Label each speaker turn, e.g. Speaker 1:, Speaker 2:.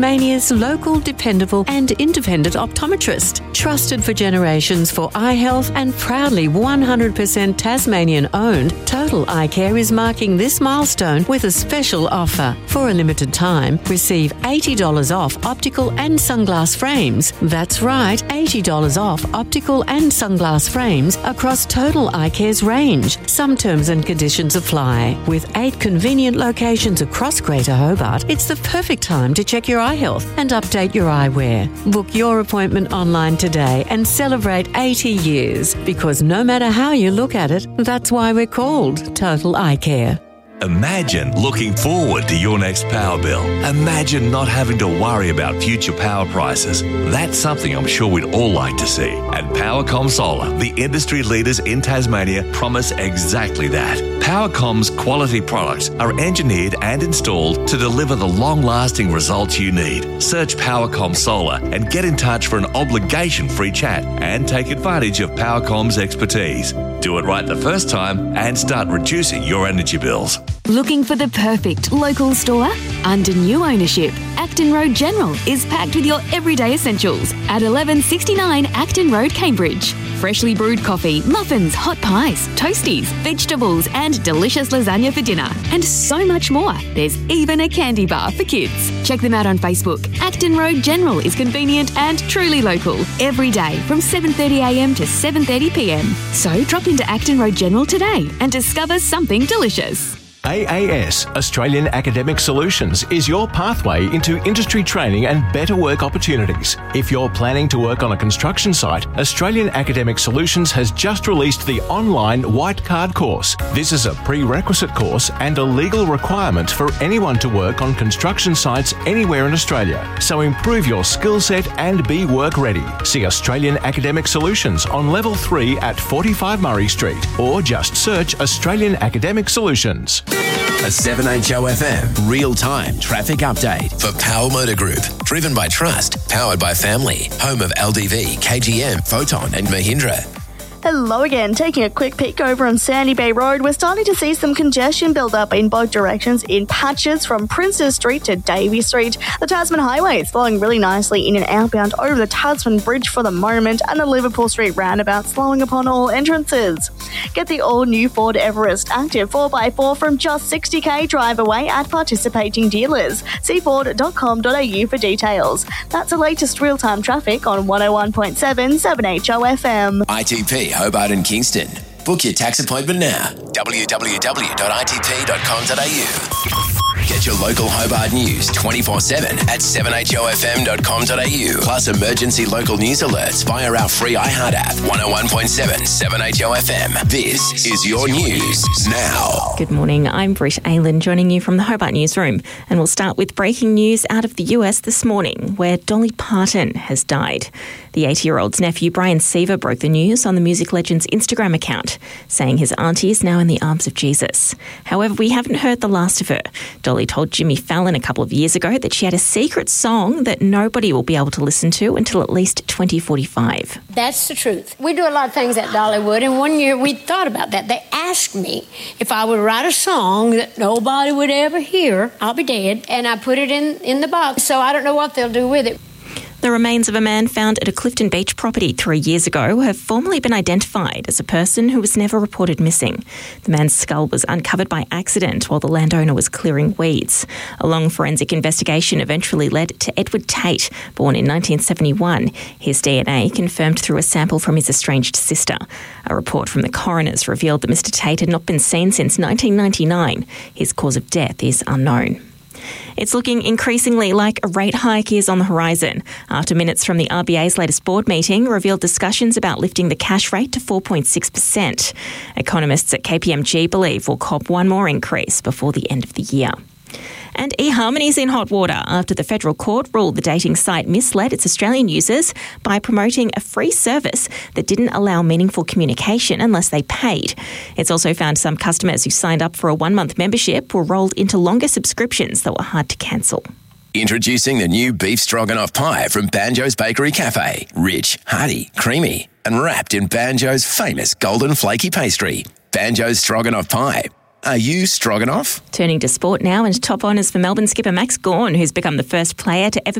Speaker 1: Tasmania's local, dependable and independent optometrist. Trusted for generations for eye health and proudly 100% Tasmanian owned, Total Eye Care is marking this milestone with a special offer. For a limited time, receive $80 off optical and sunglass frames. That's right, $80 off optical and sunglass frames across Total Eye Care's range. Some terms and conditions apply. With 8 convenient locations across Greater Hobart, it's the perfect time to check your eye health and update your eyewear. Book your appointment online today and celebrate 80 years, because no matter how you look at it, that's why we're called Total Eye Care.
Speaker 2: Imagine looking forward to your next power bill. Imagine not having to worry about future power prices. That's something I'm sure we'd all like to see. And Powercom Solar, the industry leaders in Tasmania, promise exactly that. Powercom's quality products are engineered and installed to deliver the long-lasting results you need. Search Powercom Solar and get in touch for an obligation-free chat and take advantage of Powercom's expertise. Do it right the first time and start reducing your energy bills.
Speaker 3: Looking for the perfect local store? Under new ownership, Acton Road General is packed with your everyday essentials at 1169 Acton Road, Cambridge. Freshly brewed coffee, muffins, hot pies, toasties, vegetables and delicious lasagna for dinner. And so much more. There's even a candy bar for kids. Check them out on Facebook. Acton Road General is convenient and truly local. Every day from 7:30am to 7:30pm. So drop into Acton Road General today and discover something delicious.
Speaker 4: AAS, Australian Academic Solutions, is your pathway into industry training and better work opportunities. If you're planning to work on a construction site, Australian Academic Solutions has just released the online White Card course. This is a prerequisite course and a legal requirement for anyone to work on construction sites anywhere in Australia. So improve your skill set and be work ready. See Australian Academic Solutions on Level 3 at 45 Murray Street, or just search Australian Academic Solutions.
Speaker 5: A 7HOFM real-time traffic update for Power Motor Group. Driven by trust, powered by family. Home of LDV, KGM, Photon and Mahindra.
Speaker 6: Hello again. Taking a quick peek over on Sandy Bay Road, we're starting to see some congestion build up in both directions in patches from Princes Street to Davey Street. The Tasman Highway is flowing really nicely in and outbound over the Tasman Bridge for the moment, and the Liverpool Street roundabout slowing upon all entrances. Get the all-new Ford Everest Active 4x4 from just $60k drive away at participating dealers. See ford.com.au for details. That's the latest real-time traffic on 101.7 7HOFM.
Speaker 5: ITP Hobart and Kingston. Book your tax appointment now. www.itp.com.au. Get your local Hobart news 24/7 at 7HOFM.com.au. Plus emergency local news alerts via our free iHeart app. 101.7 7HOFM. This is your news now.
Speaker 7: Good morning, I'm Britt Aylan joining you from the Hobart Newsroom. And we'll start with breaking news out of the US this morning, where Dolly Parton has died. The 80-year-old's nephew, Brian Seaver, broke the news on the music legend's Instagram account, saying his auntie is now in the arms of Jesus. However, we haven't heard the last of her. Dolly told Jimmy Fallon a couple of years ago that she had a secret song that nobody will be able to listen to until at least 2045.
Speaker 8: That's the truth. We do a lot of things at Dollywood, and one year we thought about that. They asked me if I would write a song that nobody would ever hear. I'll be dead. And I put it in the box, so I don't know what they'll do with it.
Speaker 7: The remains of a man found at a Clifton Beach property 3 years ago have formally been identified as a person who was never reported missing. The man's skull was uncovered by accident while the landowner was clearing weeds. A long forensic investigation eventually led to Edward Tate, born in 1971. His DNA confirmed through a sample from his estranged sister. A report from the coroners revealed that Mr. Tate had not been seen since 1999. His cause of death is unknown. It's looking increasingly like a rate hike is on the horizon after minutes from the RBA's latest board meeting revealed discussions about lifting the cash rate to 4.6%. Economists at KPMG believe we'll cop one more increase before the end of the year. And eHarmony's in hot water after the federal court ruled the dating site misled its Australian users by promoting a free service that didn't allow meaningful communication unless they paid. It's also found some customers who signed up for a 1-month membership were rolled into longer subscriptions that were hard to cancel.
Speaker 5: Introducing the new beef stroganoff pie from Banjo's Bakery Cafe. Rich, hearty, creamy, and wrapped in Banjo's famous golden flaky pastry. Banjo's Stroganoff Pie. Are you Stroganoff?
Speaker 7: Turning to sport now, and top honours for Melbourne skipper Max Gawn, who's become the first player to ever